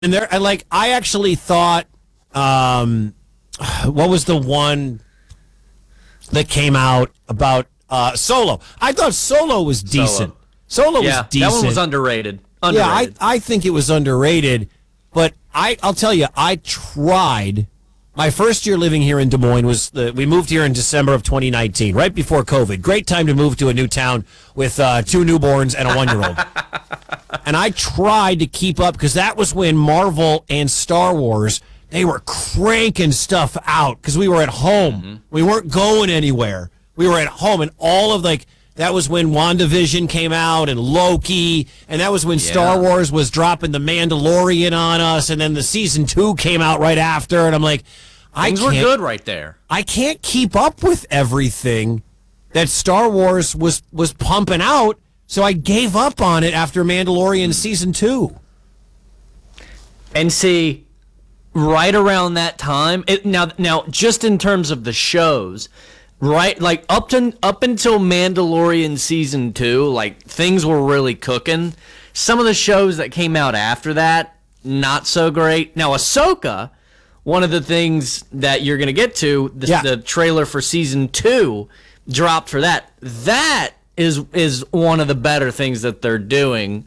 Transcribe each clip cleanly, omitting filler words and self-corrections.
And there, I actually thought, what was the one that came out about Solo? I thought Solo was decent. Solo was decent. That one was underrated. Yeah, I think it was underrated. But I'll tell you, I tried. My first year living here in Des Moines we moved here in December of 2019, right before COVID. Great time to move to a new town with 2 newborns and a 1-year-old. And I tried to keep up because that was when Marvel and Star Wars, they were cranking stuff out because we were at home. Mm-hmm. We weren't going anywhere. We were at home, and all of that was when WandaVision came out and Loki, and that was when Star Wars was dropping The Mandalorian on us, and then the season 2 came out right after, and I'm like, things were good right there. I can't keep up with everything that Star Wars was pumping out, so I gave up on it after Mandalorian season 2. And see, right around that time, now just in terms of the shows, right, like up until Mandalorian season 2, like things were really cooking. Some of the shows that came out after that, not so great. Now Ahsoka, one of the things that you're gonna get to, the trailer for season 2 dropped for that. That is one of the better things that they're doing,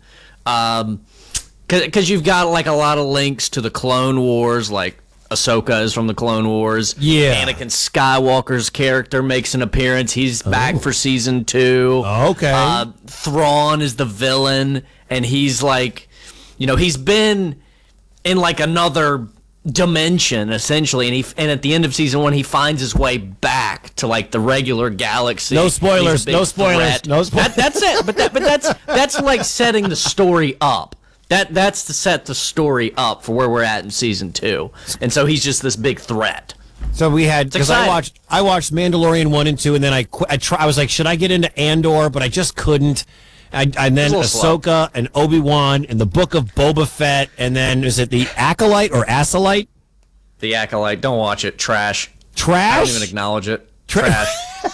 because you've got like a lot of links to the Clone Wars, like Ahsoka is from the Clone Wars. Yeah. Anakin Skywalker's character makes an appearance. He's back for season 2. Okay. Thrawn is the villain, and he's like, he's been in like another dimension essentially, and at the end of season 1 he finds his way back to like the regular galaxy. No spoilers. No spoilers. That's it. But that's like setting the story up. That's to set the story up for where we're at in season 2, and so he's just this big threat. So we had, because I watched Mandalorian 1 and 2, and then I was like, should I get into Andor? But I just couldn't. And then Ahsoka and Obi-Wan and the Book of Boba Fett, and then is it the Acolyte or Acolyte? The Acolyte. Don't watch it. Trash. Trash? I don't even acknowledge it. Trash.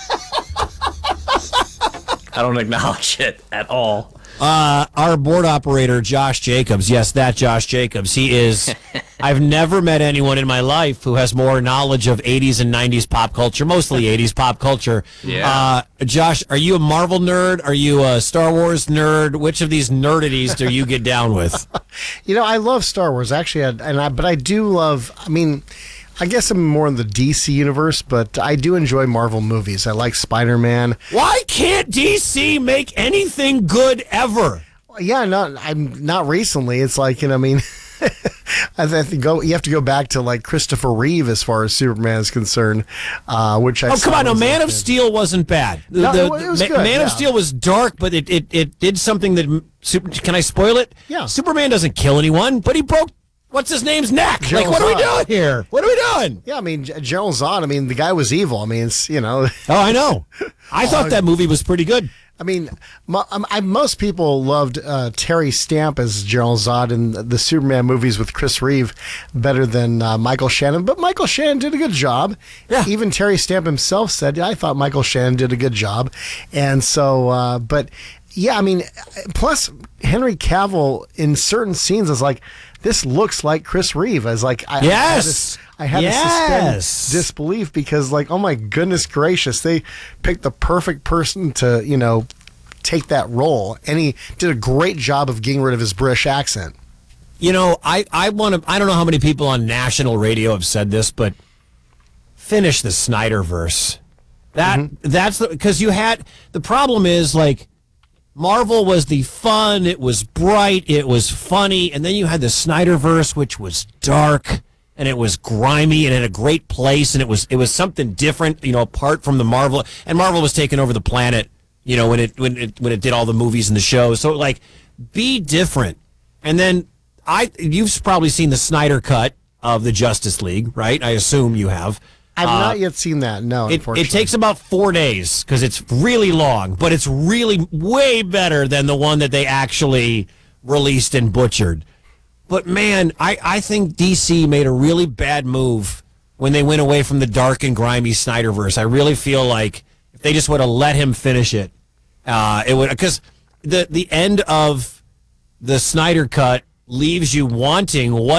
I don't acknowledge it at all. Our board operator, Josh Jacobs. Yes, that Josh Jacobs. He is. I've never met anyone in my life who has more knowledge of 80s and 90s pop culture, mostly 80s pop culture. Yeah. Josh, are you a Marvel nerd? Are you a Star Wars nerd? Which of these nerdities do you get down with? I love Star Wars, actually, but I do love, I guess I'm more in the DC universe, but I do enjoy Marvel movies. I like Spider-Man. Why can't DC make anything good ever? Yeah, not recently. It's like, I think you have to go back to like Christopher Reeve as far as Superman is concerned, which I come on, no, Man of Steel wasn't bad. It was good. Man of Steel was dark, but it did something that can I spoil it? Yeah. Superman doesn't kill anyone, but he broke what's his name's neck. Gerald What are we Zod. doing here? What are we doing? Yeah, Gerald Zod, the guy was evil. It's Oh, I know. I thought that movie was pretty good. Most people loved Terry Stamp as Gerald Zod in the Superman movies with Chris Reeve better than Michael Shannon, but Michael Shannon did a good job. Yeah. Even Terry Stamp himself said, I thought Michael Shannon did a good job. And so, plus Henry Cavill in certain scenes is like, this looks like Chris Reeve. I was like, I had to suspend disbelief because, like, oh my goodness gracious, they picked the perfect person to, take that role, and he did a great job of getting rid of his British accent. I don't know how many people on national radio have said this, but finish the Snyderverse. That's because you had the problem is like Marvel was the fun, it was bright, it was funny, and then you had the Snyderverse, which was dark and it was grimy and in a great place, and it was something different, apart from the Marvel, and Marvel was taking over the planet, when it did all the movies and the shows. So like, be different. And then you've probably seen the Snyder cut of the Justice League, right? I assume you have. I've not yet seen that, no, unfortunately. It takes about 4 days because it's really long, but it's really way better than the one that they actually released and butchered. But, man, I think DC made a really bad move when they went away from the dark and grimy Snyderverse. I really feel like if they just would have let him finish it, it would, because the end of the Snyder cut leaves you wanting what